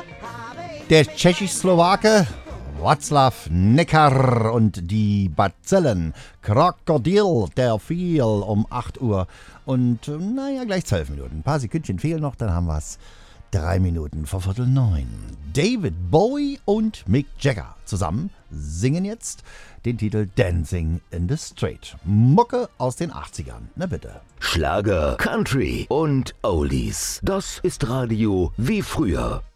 Der Tschechisch-Slowake Václav Necker und die Bazillen. Krokodil, der fiel um 8 Uhr. Und gleich 12 Minuten. Ein paar Sekündchen fehlen noch, dann haben wir's. 3 Minuten vor 8:45. David Bowie und Mick Jagger zusammen singen jetzt den Titel Dancing in the Street. Mucke aus den 80ern. Na bitte. Schlager, Country und Oldies. Das ist Radio wie früher.